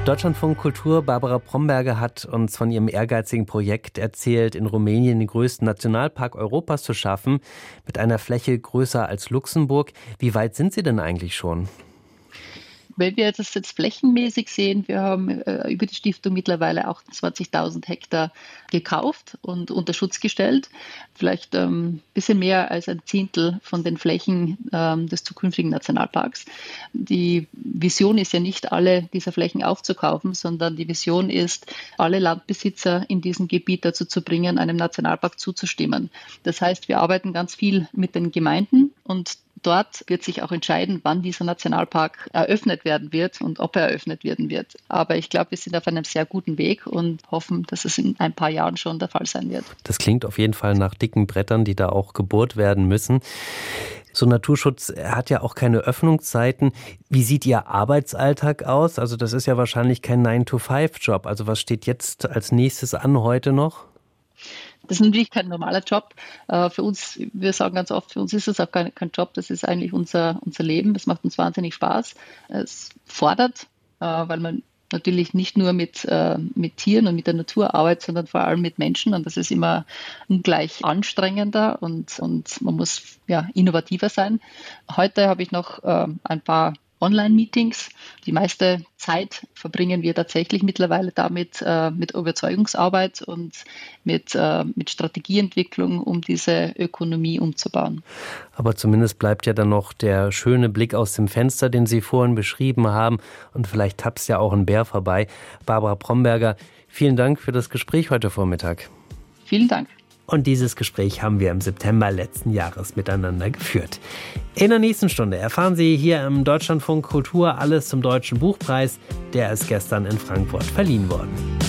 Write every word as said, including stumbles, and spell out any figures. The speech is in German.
Deutschlandfunk Kultur, Barbara Bromberger hat uns von ihrem ehrgeizigen Projekt erzählt, in Rumänien den größten Nationalpark Europas zu schaffen, mit einer Fläche größer als Luxemburg. Wie weit sind Sie denn eigentlich schon? Wenn wir das jetzt flächenmäßig sehen, wir haben äh, über die Stiftung mittlerweile achtundzwanzigtausend Hektar gekauft und unter Schutz gestellt. Vielleicht ein ähm, bisschen mehr als ein Zehntel von den Flächen ähm, des zukünftigen Nationalparks. Die Vision ist ja nicht, alle dieser Flächen aufzukaufen, sondern die Vision ist, alle Landbesitzer in diesem Gebiet dazu zu bringen, einem Nationalpark zuzustimmen. Das heißt, wir arbeiten ganz viel mit den Gemeinden und dort wird sich auch entscheiden, wann dieser Nationalpark eröffnet werden wird und ob er eröffnet werden wird. Aber ich glaube, wir sind auf einem sehr guten Weg und hoffen, dass es in ein paar Jahren schon der Fall sein wird. Das klingt auf jeden Fall nach dicken Brettern, die da auch gebohrt werden müssen. So Naturschutz hat ja auch keine Öffnungszeiten. Wie sieht Ihr Arbeitsalltag aus? Also das ist ja wahrscheinlich kein nine to five Job. Also was steht jetzt als nächstes an heute noch? Das ist natürlich kein normaler Job. Für uns, wir sagen ganz oft, für uns ist es auch kein, kein Job, das ist eigentlich unser, unser Leben. Das macht uns wahnsinnig Spaß. Es fordert, weil man natürlich nicht nur mit, mit Tieren und mit der Natur arbeitet, sondern vor allem mit Menschen. Und das ist immer ungleich anstrengender und, und man muss ja, innovativer sein. Heute habe ich noch ein paar Online-Meetings. Die meiste Zeit verbringen wir tatsächlich mittlerweile damit, äh, mit Überzeugungsarbeit und mit, äh, mit Strategieentwicklung, um diese Ökonomie umzubauen. Aber zumindest bleibt ja dann noch der schöne Blick aus dem Fenster, den Sie vorhin beschrieben haben. Und vielleicht tapst ja auch ein Bär vorbei. Barbara Bromberger, vielen Dank für das Gespräch heute Vormittag. Vielen Dank. Und dieses Gespräch haben wir im September letzten Jahres miteinander geführt. In der nächsten Stunde erfahren Sie hier im Deutschlandfunk Kultur alles zum Deutschen Buchpreis. Der ist gestern in Frankfurt verliehen worden.